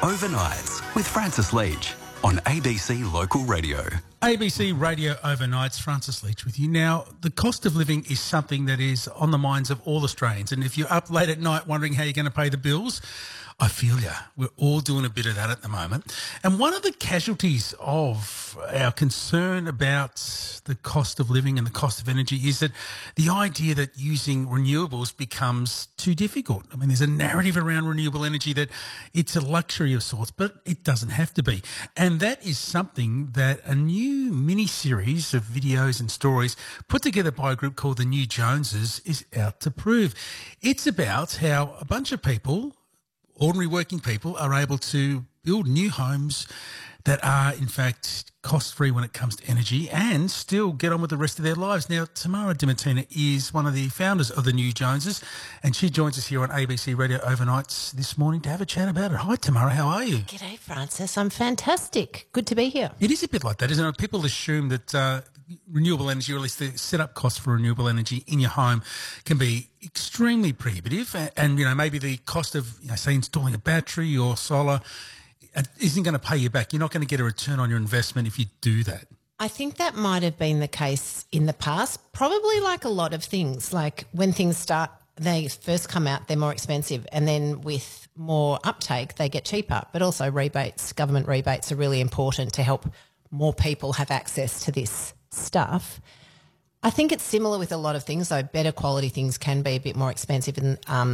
Overnights with Francis Leach on ABC Local Radio. ABC Radio Overnights, Francis Leach with you. Now, the cost of living is something that is on the minds of all Australians. And if you're up late at night wondering how you're going to pay the bills, I feel you. We're all doing a bit of that at the moment. And one of the casualties of our concern about the cost of living and the cost of energy is that the idea that using renewables becomes too difficult. I mean, there's a narrative around renewable energy that it's a luxury of sorts, but it doesn't have to be. And that is something that a new mini-series of videos and stories put together by a group called the New Joneses is out to prove. It's about how a bunch of people, ordinary working people, are able to build new homes that are, in fact, cost-free when it comes to energy and still get on with the rest of their lives. Now, Tamara DiMartina is one of the founders of the New Joneses, and she joins us here on ABC Radio Overnights this morning to have a chat about it. Hi, Tamara, how are you? G'day, Francis. I'm fantastic. Good to be here. It is a bit like that, isn't it? People assume that renewable energy, or at least the set-up cost for renewable energy in your home, can be extremely prohibitive, and you know, maybe the cost of, you know, say, installing a battery or solar isn't going to pay you back. You're not going to get a return on your investment if you do that. I think that might have been the case in the past, probably like a lot of things. Like when things they first come out, they're more expensive, and then with more uptake, they get cheaper. But also government rebates are really important to help more people have access to this stuff. I think it's similar with a lot of things, though. Better quality things can be a bit more expensive, and